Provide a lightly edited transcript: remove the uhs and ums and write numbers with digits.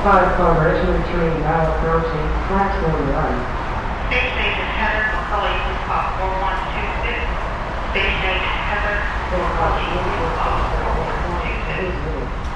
5 collaboration between Ballot County, Blacksburg, Run. Station agent Heather McCully, please call 4126. Station agent Heather McCully, please call 4126.